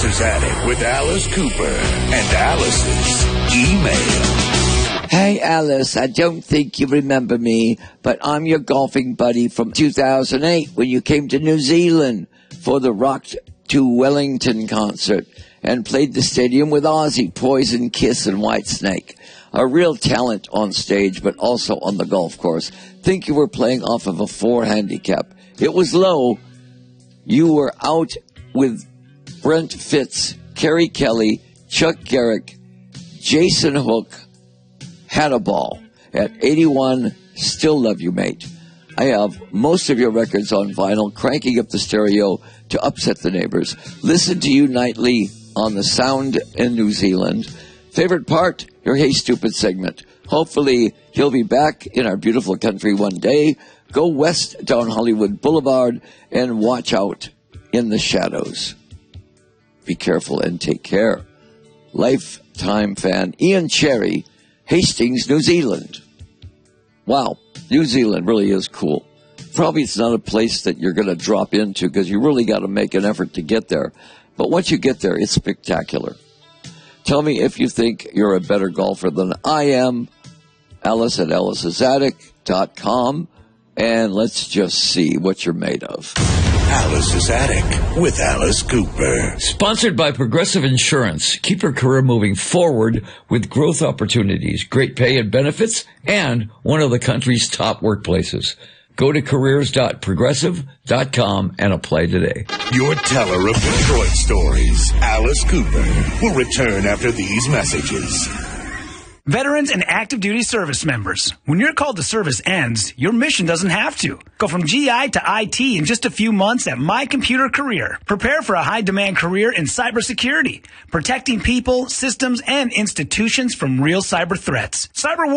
Alice's Attic with Alice Cooper and Alice's email. Hey, Alice, I don't think you remember me, but I'm your golfing buddy from 2008 when you came to New Zealand for the Rock to Wellington concert and played the stadium with Ozzy, Poison, Kiss, and Whitesnake. A real talent on stage, but also on the golf course. Think you were playing off of a 4 handicap. It was low. You were out with Brent Fitz, Kerry Kelly, Chuck Garrick, Jason Hook, had a ball. At 81, still love you, mate. I have most of your records on vinyl, cranking up the stereo to upset the neighbors. Listen to you nightly on the Sound in New Zealand. Favorite part? Your Hey Stupid segment. Hopefully he'll be back in our beautiful country one day. Go west down Hollywood Boulevard and watch out in the shadows. Be careful and take care. Lifetime fan Ian Cherry, Hastings, New Zealand. Wow, New Zealand really is cool. Probably it's not a place that you're going to drop into because you really got to make an effort to get there. But once you get there, it's spectacular. Tell me if you think you're a better golfer than I am. Alice at Alice'sAttic.com. And let's just see what you're made of. Alice's Attic with Alice Cooper. Sponsored by Progressive Insurance. Keep your career moving forward with growth opportunities, great pay and benefits, and one of the country's top workplaces. Go to careers.progressive.com and apply today. Your teller of Detroit stories, Alice Cooper, will return after these messages. Veterans and active duty service members. When your call to service ends, your mission doesn't have to. Go from GI to IT in just a few months at My Computer Career. Prepare for a high-demand career in cybersecurity, protecting people, systems, and institutions from real cyber threats. Cyber